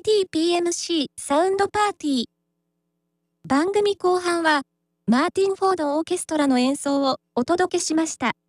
TTPMC サウンドパーティー。番組後半は、マーティン・フォードオーケストラの演奏をお届けしました。